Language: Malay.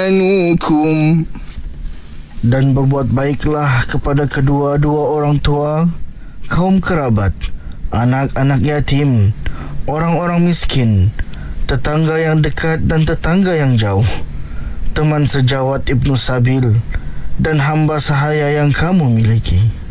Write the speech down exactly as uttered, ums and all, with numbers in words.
ihsanukum, dan berbuat baiklah kepada kedua-dua orang tua, kaum kerabat, anak-anak yatim, orang-orang miskin, tetangga yang dekat dan tetangga yang jauh, teman sejawat Ibnu Sabil, dan hamba sahaya yang kamu miliki.